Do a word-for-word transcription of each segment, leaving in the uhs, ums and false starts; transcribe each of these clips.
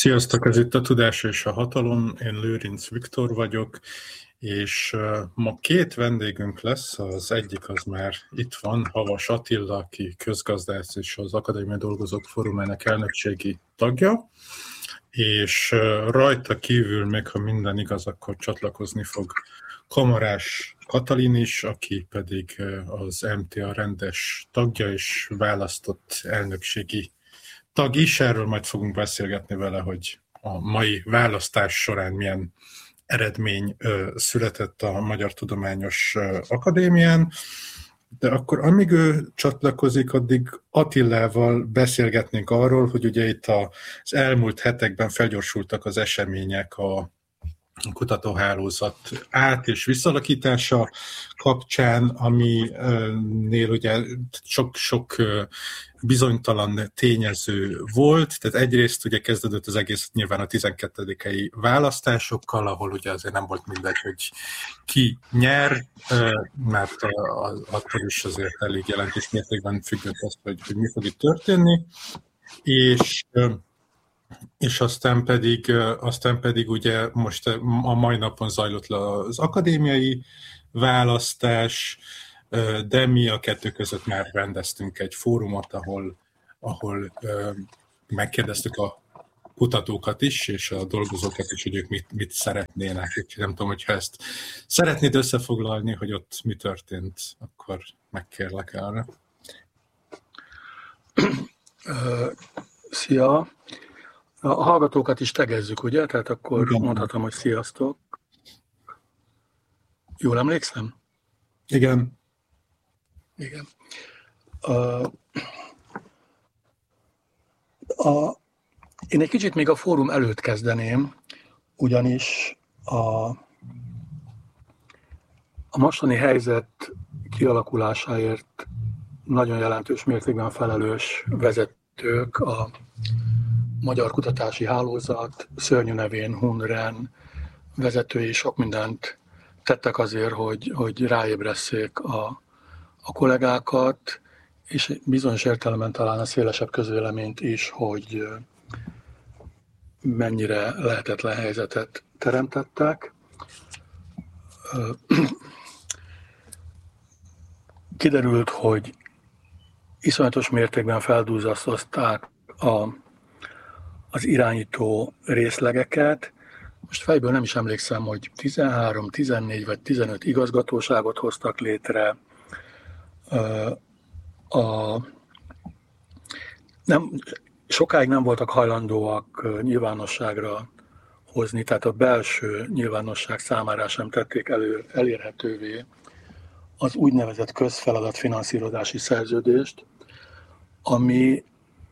Sziasztok, ez itt a Tudás és a Hatalom, én Lőrinc Viktor vagyok, és ma két vendégünk lesz, az egyik az már itt van, Havas Attila, aki közgazdász és az Akadémiai Dolgozók Fórumának elnökségi tagja, és rajta kívül, még ha minden igaz, akkor csatlakozni fog Kamarás Katalin is, aki pedig az em té á rendes tagja és választott elnökségi tag is. Erről majd fogunk beszélgetni vele, hogy a mai választás során milyen eredmény ö, született a Magyar Tudományos ö, Akadémián. De akkor amíg ő csatlakozik, addig Attilával beszélgetnénk arról, hogy ugye itt az elmúlt hetekben felgyorsultak az események a kutatóhálózat át- és visszalakítása kapcsán, aminél ugye sok-sok bizonytalan tényező volt. Tehát egyrészt ugye kezdődött az egész nyilván a tizenkettedikei választásokkal, ahol ugye azért nem volt mindegy, hogy ki nyer, mert attól is azért elég jelentős mértékben függött azt, hogy, hogy mi fog itt történni. És És aztán pedig, aztán pedig ugye most a mai napon zajlott le az akadémiai választás, de mi a kettő között már rendeztünk egy fórumot, ahol, ahol megkérdeztük a kutatókat is, és a dolgozókat is, hogy ők mit, mit szeretnének. Úgyhogy nem tudom, hogyha ezt szeretnéd összefoglalni, hogy ott mi történt, akkor megkérlek arra. Szia! A hallgatókat is tegezzük, ugye? Tehát akkor Igen. Mondhatom, hogy sziasztok. Jól emlékszem? Igen. Igen. Uh, a, én egy kicsit még a fórum előtt kezdeném, ugyanis a, a mostani helyzet kialakulásáért nagyon jelentős mértékben felelős vezetők, a Magyar Kutatási Hálózat, szörnyű nevén HUNREN vezetői sok mindent tettek azért, hogy, hogy ráébresszék a, a kollégákat, és bizonyos értelemben talán a szélesebb közvéleményt is, hogy mennyire lehetetlen helyzetet teremtettek. Kiderült, hogy iszonyatos mértékben feldúzzasztották a az irányító részlegeket. Most fejből nem is emlékszem, hogy tizenhárom, tizennégy vagy tizenöt igazgatóságot hoztak létre. A, nem, sokáig nem voltak hajlandóak nyilvánosságra hozni, tehát a belső nyilvánosság számára sem tették elő, elérhetővé az úgynevezett közfeladatfinanszírozási szerződést, ami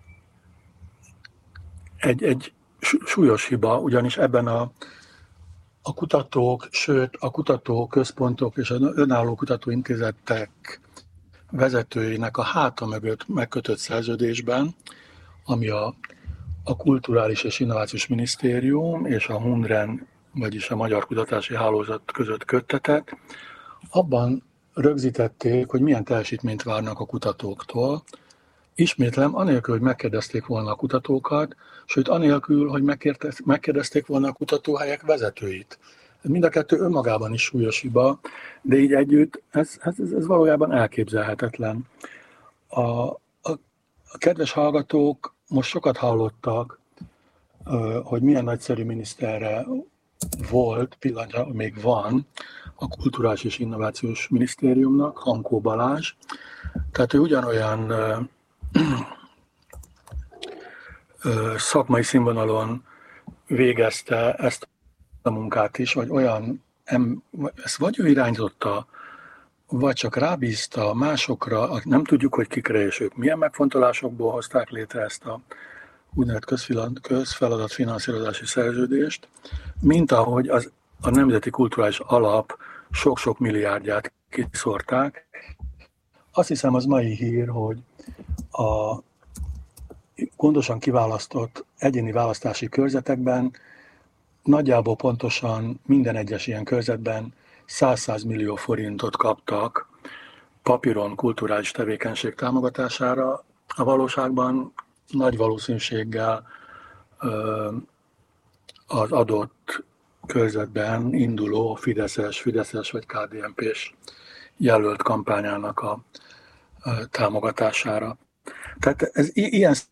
Egy, egy súlyos hiba, ugyanis ebben a, a kutatók, sőt a kutatóközpontok és az önálló kutatóintézetek vezetőinek a háta mögött megkötött szerződésben, ami a, a Kulturális és Innovációs Minisztérium és a HUNREN, vagyis a Magyar Kutatási Hálózat között köttetett, abban rögzítették, hogy milyen teljesítményt várnak a kutatóktól. Ismétlem, anélkül, hogy megkérdezték volna a kutatókat, sőt, anélkül, hogy megkérdezték volna a kutatóhelyek vezetőit. Mind a kettő önmagában is súlyos hiba, de így együtt ez, ez, ez valójában elképzelhetetlen. A, a, a kedves hallgatók most sokat hallottak, hogy milyen nagyszerű miniszterre volt, pillanatnyilag még van, a Kulturális és Innovációs Minisztériumnak, Hankó Balázs. Tehát ő ugyanolyan szakmai színvonalon végezte ezt a munkát is, vagy olyan, ezt vagy ő irányította, vagy csak rábízta másokra, nem tudjuk, hogy kikre és ők milyen megfontolásokból hozták létre ezt a úgynevezett közfeladatfinanszírozási szerződést, mint ahogy az, a Nemzeti Kulturális Alap sok-sok milliárdját kiszórták. Azt hiszem, az mai hír, hogy a gondosan kiválasztott egyéni választási körzetekben nagyjából pontosan minden egyes ilyen körzetben száz millió forintot kaptak papíron kulturális tevékenység támogatására. A valóságban nagy valószínűséggel az adott körzetben induló Fideszes, Fideszes vagy ká dé en pés jelölt kampányának a támogatására. Tehát ez ilyen